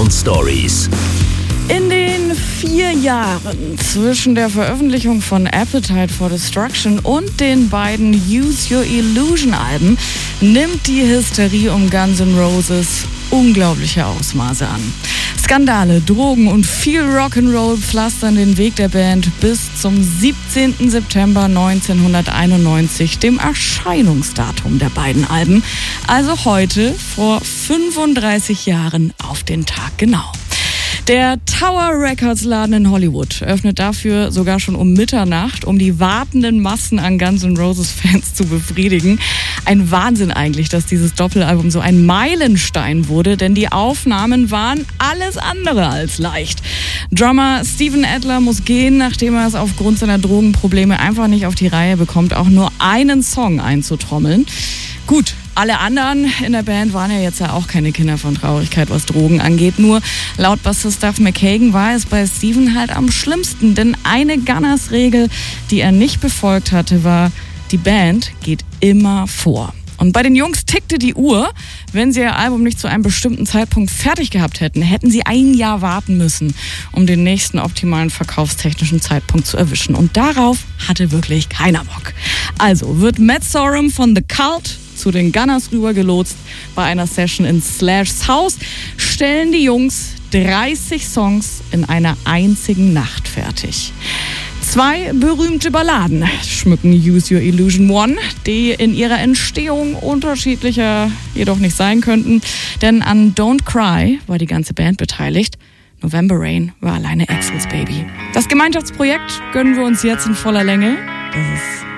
Soundstories. In den 4 Jahren zwischen der Veröffentlichung von Appetite for Destruction und den beiden Use Your Illusion Alben nimmt die Hysterie um Guns N' Roses unglaubliche Ausmaße an. Skandale, Drogen und viel Rock'n'Roll pflastern den Weg der Band bis zum 17. September 1991, dem Erscheinungsdatum der beiden Alben. Also heute, vor 35 Jahren auf den Tag genau. Der Tower Records Laden in Hollywood öffnet dafür sogar schon um Mitternacht, um die wartenden Massen an Guns N' Roses Fans zu befriedigen. Ein Wahnsinn eigentlich, dass dieses Doppelalbum so ein Meilenstein wurde, denn die Aufnahmen waren alles andere als leicht. Drummer Steven Adler muss gehen, nachdem er es aufgrund seiner Drogenprobleme einfach nicht auf die Reihe bekommt, auch nur einen Song einzutrommeln. Gut, alle anderen in der Band waren ja jetzt ja auch keine Kinder von Traurigkeit, was Drogen angeht. Nur laut Bassist Duff McKagan war es bei Steven halt am schlimmsten. Denn eine Gunners-Regel, die er nicht befolgt hatte, war, die Band geht immer vor. Und bei den Jungs tickte die Uhr. Wenn sie ihr Album nicht zu einem bestimmten Zeitpunkt fertig gehabt hätten, hätten sie 1 Jahr warten müssen, um den nächsten optimalen verkaufstechnischen Zeitpunkt zu erwischen. Und darauf hatte wirklich keiner Bock. Also wird Matt Sorum von The Cult zu den Gunners rübergelotst. Bei einer Session in Slashs Haus stellen die Jungs 30 Songs in einer einzigen Nacht fertig. 2 berühmte Balladen schmücken Use Your Illusion 1, die in ihrer Entstehung unterschiedlicher jedoch nicht sein könnten. Denn an Don't Cry war die ganze Band beteiligt. November Rain war alleine Axl's Baby. Das Gemeinschaftsprojekt gönnen wir uns jetzt in voller Länge. Das ist